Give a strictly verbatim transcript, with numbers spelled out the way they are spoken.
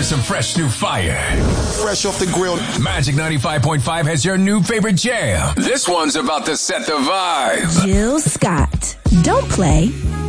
Here's some fresh new fire. Fresh off the grill. Magic ninety-five point five has your new favorite jam. This one's about to set the vibe. Jill Scott. Don't play,